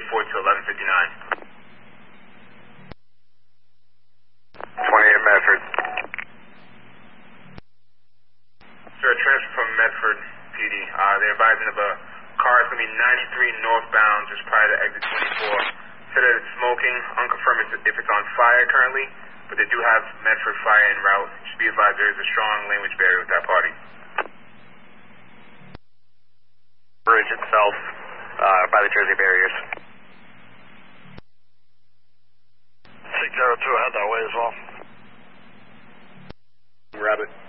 report to 1159. 28 Medford. Sir, transfer from Medford PD. They're advising of a car is going to be 93 northbound just prior to exit 24. Said that it's smoking. Unconfirmed if it's on fire currently, but they do have Medford fire en route. You should be advised there is a strong language barrier with that party. Bridge itself, by the Jersey barriers. 602 head that way as well. Rabbit.